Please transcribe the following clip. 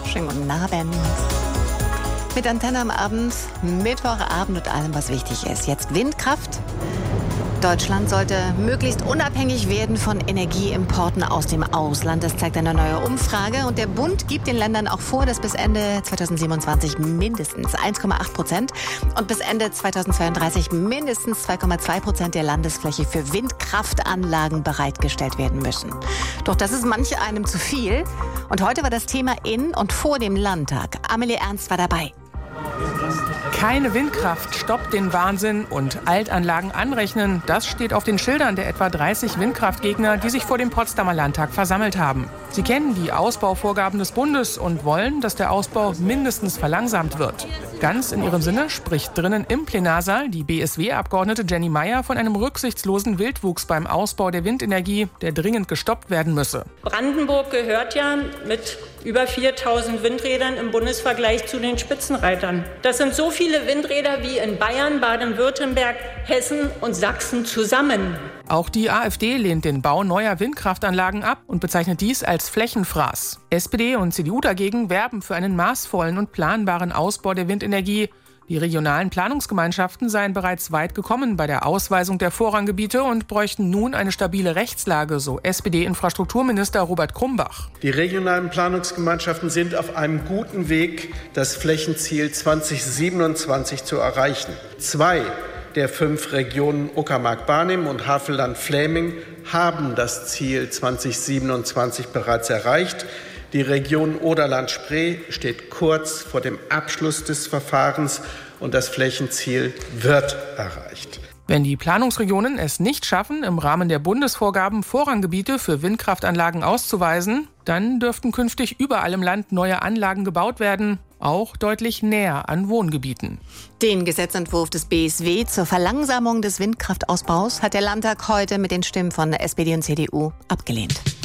Schönen guten Abend. Mit Antenne am Abend, Mittwochabend und allem, was wichtig ist. Jetzt Windkraft. Deutschland sollte möglichst unabhängig werden von Energieimporten aus dem Ausland. Das zeigt eine neue Umfrage. Und der Bund gibt den Ländern auch vor, dass bis Ende 2027 mindestens 1,8% und bis Ende 2032 mindestens 2,2% der Landesfläche für Windkraftanlagen bereitgestellt werden müssen. Doch das ist manch einem zu viel. Und heute war das Thema in und vor dem Landtag. Amelie Ernst war dabei. Keine Windkraft stoppt den Wahnsinn und Altanlagen anrechnen. Das steht auf den Schildern der etwa 30 Windkraftgegner, die sich vor dem Potsdamer Landtag versammelt haben. Sie kennen die Ausbauvorgaben des Bundes und wollen, dass der Ausbau mindestens verlangsamt wird. Ganz in ihrem Sinne spricht drinnen im Plenarsaal die BSW-Abgeordnete Jenny Meyer von einem rücksichtslosen Wildwuchs beim Ausbau der Windenergie, der dringend gestoppt werden müsse. Brandenburg gehört ja mit über 4.000 Windrädern im Bundesvergleich zu den Spitzenreitern. Das sind so viele Windräder wie in Bayern, Baden-Württemberg, Hessen und Sachsen zusammen. Auch die AfD lehnt den Bau neuer Windkraftanlagen ab und bezeichnet dies als Flächenfraß. SPD und CDU dagegen werben für einen maßvollen und planbaren Ausbau der Windenergie. Die regionalen Planungsgemeinschaften seien bereits weit gekommen bei der Ausweisung der Vorranggebiete und bräuchten nun eine stabile Rechtslage, so SPD-Infrastrukturminister Robert Krumbach. Die regionalen Planungsgemeinschaften sind auf einem guten Weg, das Flächenziel 2027 zu erreichen. 2 der 5 Regionen Uckermark-Barnim und Havelland-Fläming haben das Ziel 2027 bereits erreicht. Die Region Oderland-Spree steht kurz vor dem Abschluss des Verfahrens und das Flächenziel wird erreicht. Wenn die Planungsregionen es nicht schaffen, im Rahmen der Bundesvorgaben Vorranggebiete für Windkraftanlagen auszuweisen, dann dürften künftig überall im Land neue Anlagen gebaut werden, auch deutlich näher an Wohngebieten. Den Gesetzentwurf des BSW zur Verlangsamung des Windkraftausbaus hat der Landtag heute mit den Stimmen von SPD und CDU abgelehnt.